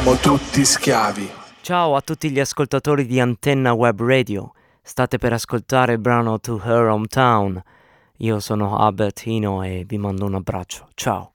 siamo tutti schiavi. Ciao a tutti gli ascoltatori di Antenna Web Radio. State per ascoltare il brano To Her Hometown. Io sono Albertino e vi mando un abbraccio. Ciao.